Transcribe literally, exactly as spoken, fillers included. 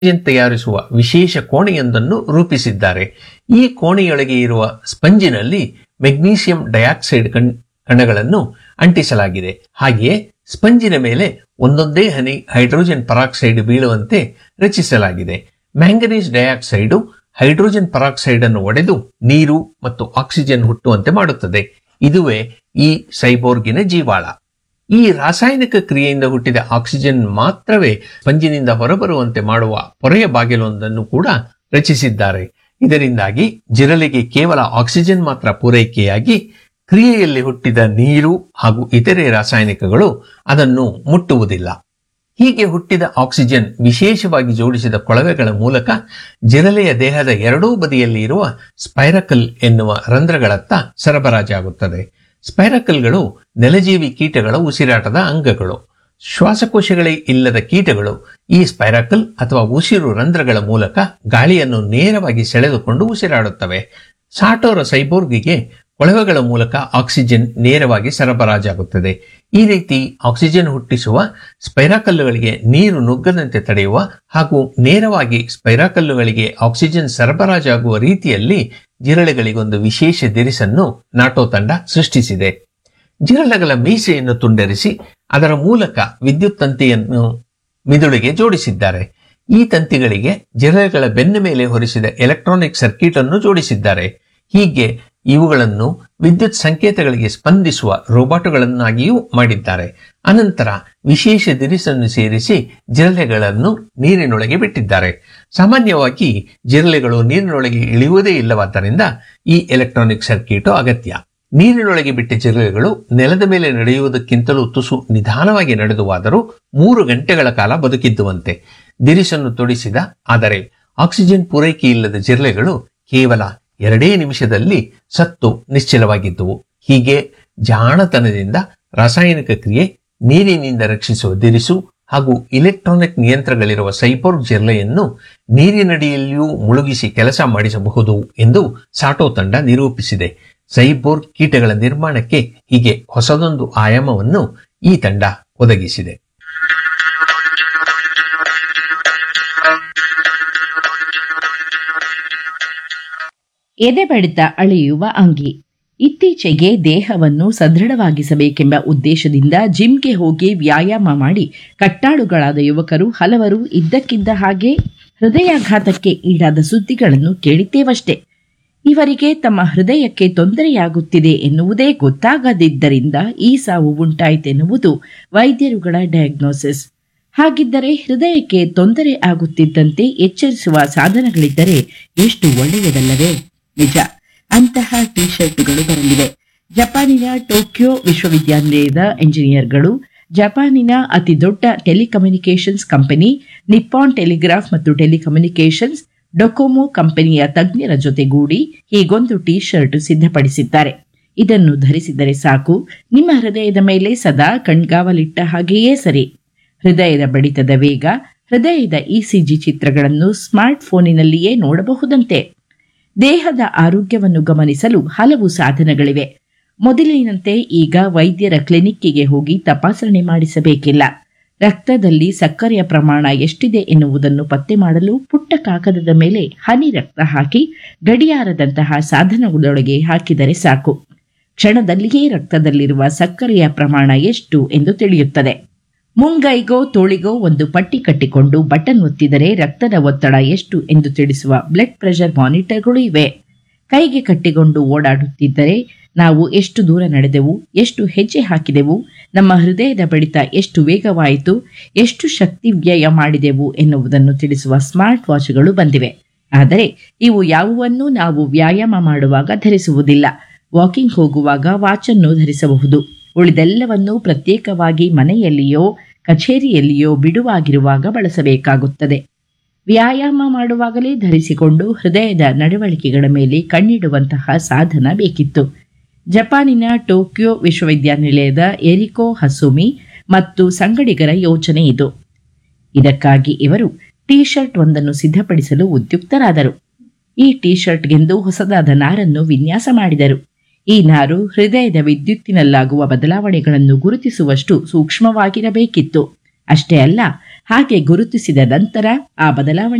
Oxygen ತಯಾರಿಸುವ ವಿಶೇಷ ಕೋಣೆಯೊಂದನ್ನು ರೂಪಿಸಿದ್ದಾರೆ. ಈ ಕೋಣೆಯೊಳಗೆ ಇರುವ ಸ್ಪಂಜಿನಲ್ಲಿ ಮೆಗ್ನೀಷಿಯಂ ಡೈಆಕ್ಸೈಡ್ ಕಣಗಳನ್ನು ಅಂಟಿಸಲಾಗಿದೆ. ಹಾಗೆಯೇ ಸ್ಪಂಜಿನ ಮೇಲೆ ಒಂದೊಂದೇ ಹನಿ ಹೈಡ್ರೋಜನ್ ಪರಾಕ್ಸೈಡ್ ಬೀಳುವಂತೆ ರಚಿಸಲಾಗಿದೆ. ಮ್ಯಾಂಗನೀಸ್ ಡೈಆಕ್ಸೈಡ್ ಹೈಡ್ರೋಜನ್ ಪರಾಕ್ಸೈಡ್ ಅನ್ನು ಒಡೆದು ನೀರು ಮತ್ತು ಆಕ್ಸಿಜನ್ ಹುಟ್ಟುವಂತೆ ಮಾಡುತ್ತದೆ. ಇದುವೇ ಈ ಸೈಬೋರ್ಗಿನ ಜೀವಾಳ. ಈ ರಾಸಾಯನಿಕ ಕ್ರಿಯೆಯಿಂದ ಹುಟ್ಟಿದ ಆಕ್ಸಿಜನ್ ಮಾತ್ರವೇ ಸ್ಪಂಜಿನಿಂದ ಹೊರಬರುವಂತೆ ಮಾಡುವ ಪೊರೆಯ ಬಾಗಿಲೊಂದನ್ನು ಕೂಡ ರಚಿಸಿದ್ದಾರೆ. ಇದರಿಂದಾಗಿ ಜಿರಳೆಗೆ ಕೇವಲ ಆಕ್ಸಿಜನ್ ಮಾತ್ರ ಪೂರೈಕೆಯಾಗಿ ಕ್ರಿಯೆಯಲ್ಲಿ ಹುಟ್ಟಿದ ನೀರು ಹಾಗೂ ಇತರೆ ರಾಸಾಯನಿಕಗಳು ಅದನ್ನು ಮುಟ್ಟುವುದಿಲ್ಲ. ಹೀಗೆ ಹುಟ್ಟಿದ ಆಕ್ಸಿಜನ್ ವಿಶೇಷವಾಗಿ ಜೋಡಿಸಿದ ಕೊಳವೆಗಳ ಮೂಲಕ ಜಿರಳೆಯ ದೇಹದ ಎರಡೂ ಬದಿಯಲ್ಲಿ ಇರುವ ಸ್ಪೈರಕಲ್ ಎನ್ನುವ ರಂಧ್ರಗಳತ್ತ ಸರಬರಾಜಾಗುತ್ತದೆ. ಸ್ಪೈರಕಲ್ಗಳು ನೆಲಜೀವಿ ಕೀಟಗಳ ಉಸಿರಾಟದ ಅಂಗಗಳು. ಶ್ವಾಸಕೋಶಗಳೇ ಇಲ್ಲದ ಕೀಟಗಳು ಈ ಸ್ಪೈರಕಲ್ ಅಥವಾ ಉಸಿರು ರಂಧ್ರಗಳ ಮೂಲಕ ಗಾಳಿಯನ್ನು ನೇರವಾಗಿ ಸೆಳೆದುಕೊಂಡು ಉಸಿರಾಡುತ್ತವೆ. ಸಾಟೋರ ಸೈಬೋರ್ಗಿಗೆ ಕೊಳವೆಗಳ ಮೂಲಕ ಆಕ್ಸಿಜನ್ ನೇರವಾಗಿ ಸರಬರಾಜಾಗುತ್ತದೆ. ಈ ರೀತಿ ಆಕ್ಸಿಜನ್ ಹುಟ್ಟಿಸುವ ಸ್ಪೈರಾಕಲ್ಲುಗಳಿಗೆ ನೀರು ನುಗ್ಗದಂತೆ ತಡೆಯುವ ಹಾಗೂ ನೇರವಾಗಿ ಸ್ಪೈರಾಕಲ್ಲುಗಳಿಗೆ ಆಕ್ಸಿಜನ್ ಸರಬರಾಜಾಗುವ ರೀತಿಯಲ್ಲಿ ಜಿರಳೆಗಳಿಗೊಂದು ವಿಶೇಷ ದಿರಿಸನ್ನು ನಾಟೋ ತಂಡ ಸೃಷ್ಟಿಸಿದೆ. ಜಿರಳೆಗಳ ಮೀಸೆಯನ್ನು ತುಂಡರಿಸಿ ಅದರ ಮೂಲಕ ವಿದ್ಯುತ್ ತಂತಿಯನ್ನು ಮಿದುಳಿಗೆ ಜೋಡಿಸಿದ್ದಾರೆ. ಈ ತಂತಿಗಳಿಗೆ ಜಿರಳೆಗಳ ಬೆನ್ನ ಮೇಲೆ ಹೊರಿಸಿದ ಎಲೆಕ್ಟ್ರಾನಿಕ್ ಸರ್ಕ್ಯೂಟ್ ಅನ್ನು ಜೋಡಿಸಿದ್ದಾರೆ. ಹೀಗೆ ಇವುಗಳನ್ನು ವಿದ್ಯುತ್ ಸಂಕೇತಗಳಿಗೆ ಸ್ಪಂದಿಸುವ ರೋಬೋಟ್ಗಳನ್ನಾಗಿಯೂ ಮಾಡಿದ್ದಾರೆ. ಅನಂತರ ವಿಶೇಷ ದಿರಿಸನ್ನು ಸೇರಿಸಿ ಜಿರಳೆಗಳನ್ನು ನೀರಿನೊಳಗೆ ಬಿಟ್ಟಿದ್ದಾರೆ. ಸಾಮಾನ್ಯವಾಗಿ ಜಿರಳೆಗಳು ನೀರಿನೊಳಗೆ ಇಳಿಯುವುದೇ ಇಲ್ಲವಾದ್ದರಿಂದ ಈ ಎಲೆಕ್ಟ್ರಾನಿಕ್ ಸರ್ಕ್ಯೂಟ್ ಅಗತ್ಯ. ನೀರಿನೊಳಗೆ ಬಿಟ್ಟ ಜಿರಳೆಗಳು ನೆಲದ ಮೇಲೆ ನಡೆಯುವುದಕ್ಕಿಂತಲೂ ತುಸು ನಿಧಾನವಾಗಿ ನಡೆದುವಾದರೂ ಮೂರು ಗಂಟೆಗಳ ಕಾಲ ಬದುಕಿದ್ದುವಂತೆ. ದಿರಿಸನ್ನು ತೊಡಿಸಿದ ಆದರೆ ಆಕ್ಸಿಜನ್ ಪೂರೈಕೆ ಇಲ್ಲದ ಜಿರಳೆಗಳು ಕೇವಲ ಎರಡೇ ನಿಮಿಷದಲ್ಲಿ ಸತ್ತು ನಿಶ್ಚಲವಾಗಿದ್ದುವು. ಹೀಗೆ ಜಾಣತನದಿಂದ ರಾಸಾಯನಿಕ ಕ್ರಿಯೆ, ನೀರಿನಿಂದ ರಕ್ಷಿಸುವ ದಿರಿಸು ಹಾಗೂ ಇಲೆಕ್ಟ್ರಾನಿಕ್ ನಿಯಂತ್ರಗಳಿರುವ ಸೈಬೋರ್ಗ್ ಜಿರಳೆಯನ್ನು ನೀರಿನಡಿಯಲ್ಲಿಯೂ ಮುಳುಗಿಸಿ ಕೆಲಸ ಮಾಡಿಸಬಹುದು ಎಂದು ಸಾಟೋ ತಂಡ ನಿರೂಪಿಸಿದೆ. ಸೈಬೋರ್ಗ್ ಕೀಟಗಳ ನಿರ್ಮಾಣಕ್ಕೆ ಹೀಗೆ ಹೊಸದೊಂದು ಆಯಾಮವನ್ನು ಈ ತಂಡ ಒದಗಿಸಿದೆ. ಎದೆ ಬಡಿತ ಅಳೆಯುವ ಅಂಗಿ. ಇತ್ತೀಚೆಗೆ ದೇಹವನ್ನು ಸದೃಢವಾಗಿಸಬೇಕೆಂಬ ಉದ್ದೇಶದಿಂದ ಜಿಮ್ಗೆ ಹೋಗಿ ವ್ಯಾಯಾಮ ಮಾಡಿ ಕಟ್ಟಾಳುಗಳಾದ ಯುವಕರು ಹಲವರು ಇದ್ದಕ್ಕಿದ್ದ ಹಾಗೆ ಹೃದಯಾಘಾತಕ್ಕೆ ಈಡಾದ ಸುದ್ದಿಗಳನ್ನು ಕೇಳಿದ್ದೇವಷ್ಟೇ. ಇವರಿಗೆ ತಮ್ಮ ಹೃದಯಕ್ಕೆ ತೊಂದರೆಯಾಗುತ್ತಿದೆ ಎನ್ನುವುದೇ ಗೊತ್ತಾಗದಿದ್ದರಿಂದ ಈ ಸಾವು ಉಂಟಾಯಿತೆನ್ನುವುದು ವೈದ್ಯರುಗಳ ಡಯಾಗ್ನೋಸಿಸ್. ಹಾಗಿದ್ದರೆ ಹೃದಯಕ್ಕೆ ತೊಂದರೆ ಆಗುತ್ತಿದ್ದಂತೆ ಎಚ್ಚರಿಸುವ ಸಾಧನಗಳಿದ್ದರೆ ಎಷ್ಟು ಒಳ್ಳೆಯದಲ್ಲವೇ? ನಿಜ, ಅಂತಹ ಟಿ ಶರ್ಟ್ಗಳು ಬರಲಿವೆ. ಜಪಾನಿನ ಟೋಕಿಯೋ ವಿಶ್ವವಿದ್ಯಾನಿಲಯದ ಎಂಜಿನಿಯರ್ಗಳು ಜಪಾನಿನ ಅತಿ ದೊಡ್ಡ ಟೆಲಿಕಮ್ಯುನಿಕೇಷನ್ಸ್ ಕಂಪನಿ ನಿಪ್ಪಾನ್ ಟೆಲಿಗ್ರಾಫ್ ಮತ್ತು ಟೆಲಿಕಮ್ಯುನಿಕೇಷನ್ಸ್ ಡೊಕೊಮೊ ಕಂಪನಿಯ ತಜ್ಞರ ಜೊತೆಗೂಡಿ ಹೀಗೊಂದು ಟಿ ಶರ್ಟ್ ಸಿದ್ಧಪಡಿಸಿದ್ದಾರೆ. ಇದನ್ನು ಧರಿಸಿದರೆ ಸಾಕು, ನಿಮ್ಮ ಹೃದಯದ ಮೇಲೆ ಸದಾ ಕಣ್ಗಾವಲಿಟ್ಟ ಹಾಗೆಯೇ ಸರಿ. ಹೃದಯದ ಬಡಿತದ ವೇಗ, ಹೃದಯದ ಇಸಿಜಿ ಚಿತ್ರಗಳನ್ನು ಸ್ಮಾರ್ಟ್ ಫೋನಿನಲ್ಲಿಯೇ ನೋಡಬಹುದಂತೆ. ದೇಹದ ಆರೋಗ್ಯವನ್ನು ಗಮನಿಸಲು ಹಲವು ಸಾಧನಗಳಿವೆ. ಮೊದಲಿನಂತೆ ಈಗ ವೈದ್ಯರ ಕ್ಲಿನಿಕ್ಕಿಗೆ ಹೋಗಿ ತಪಾಸಣೆ ಮಾಡಿಸಬೇಕಿಲ್ಲ. ರಕ್ತದಲ್ಲಿ ಸಕ್ಕರೆಯ ಪ್ರಮಾಣ ಎಷ್ಟಿದೆ ಎನ್ನುವುದನ್ನು ಪತ್ತೆ ಮಾಡಲು ಪುಟ್ಟ ಕಾಗದದ ಮೇಲೆ ಹನಿ ರಕ್ತ ಹಾಕಿ ಗಡಿಯಾರದಂತಹ ಸಾಧನಗಳೊಳಗೆ ಹಾಕಿದರೆ ಸಾಕು. ಕ್ಷಣದಲ್ಲಿಯೇ ರಕ್ತದಲ್ಲಿರುವ ಸಕ್ಕರೆಯ ಪ್ರಮಾಣ ಎಷ್ಟು ಎಂದು ತಿಳಿಯುತ್ತದೆ. ಮುಂಗೈಗೋ ತೋಳಿಗೋ ಒಂದು ಪಟ್ಟಿ ಕಟ್ಟಿಕೊಂಡು ಬಟನ್ ಒತ್ತಿದರೆ ರಕ್ತದ ಒತ್ತಡ ಎಷ್ಟು ಎಂದು ತಿಳಿಸುವ ಬ್ಲಡ್ ಪ್ರೆಷರ್ ಮಾನಿಟರ್ಗಳು ಇವೆ. ಕೈಗೆ ಕಟ್ಟಿಕೊಂಡು ಓಡಾಡುತ್ತಿದ್ದರೆ ನಾವು ಎಷ್ಟು ದೂರ ನಡೆದೆವು, ಎಷ್ಟು ಹೆಜ್ಜೆ ಹಾಕಿದೆವು, ನಮ್ಮ ಹೃದಯದ ಬಡಿತ ಎಷ್ಟು ವೇಗವಾಯಿತು, ಎಷ್ಟು ಶಕ್ತಿ ವ್ಯಯ ಮಾಡಿದೆವು ಎನ್ನುವುದನ್ನು ತಿಳಿಸುವ ಸ್ಮಾರ್ಟ್ ವಾಚ್ಗಳು ಬಂದಿವೆ. ಆದರೆ ಇವು ಯಾವುವನ್ನೂ ನಾವು ವ್ಯಾಯಾಮ ಮಾಡುವಾಗ ಧರಿಸುವುದಿಲ್ಲ. ವಾಕಿಂಗ್ ಹೋಗುವಾಗ ವಾಚನ್ನು ಧರಿಸಬಹುದು. ಉಳಿದೆಲ್ಲವನ್ನೂ ಪ್ರತ್ಯೇಕವಾಗಿ ಮನೆಯಲ್ಲಿಯೋ ಕಚೇರಿಯಲ್ಲಿಯೋ ಬಿಡುವಾಗಿರುವಾಗ ಬಳಸಬೇಕಾಗುತ್ತದೆ. ವ್ಯಾಯಾಮ ಮಾಡುವಾಗಲೇ ಧರಿಸಿಕೊಂಡು ಹೃದಯದ ನಡವಳಿಕೆಗಳ ಮೇಲೆ ಕಣ್ಣಿಡುವಂತಹ ಸಾಧನ ಬೇಕಿತ್ತು. ಜಪಾನಿನ ಟೋಕಿಯೋ ವಿಶ್ವವಿದ್ಯಾನಿಲಯದ ಎರಿಕೋ ಹಸುಮಿ ಮತ್ತು ಸಂಗಡಿಗರ ಯೋಚನೆ ಇದು. ಇದಕ್ಕಾಗಿ ಇವರು ಟಿ ಶರ್ಟ್ ಒಂದನ್ನು ಸಿದ್ಧಪಡಿಸಲು ಉದ್ಯುಕ್ತರಾದರು. ಈ ಟಿ ಶರ್ಟ್ಗೆಂದು ಹೊಸದಾದ ನಾರನ್ನು ವಿನ್ಯಾಸ ಮಾಡಿದರು. ಈ ನಾರು ಹೃದಯದ ವಿದ್ಯುತ್ತಿನಲ್ಲಾಗುವ ಬದಲಾವಣೆಗಳನ್ನು ಗುರುತಿಸುವಷ್ಟು ಸೂಕ್ಷ್ಮವಾಗಿರಬೇಕಿತ್ತು. ಅಷ್ಟೇ ಅಲ್ಲ, ಹಾಗೆ ಗುರುತಿಸಿದ ನಂತರ ಆ ಬದಲಾವಣೆ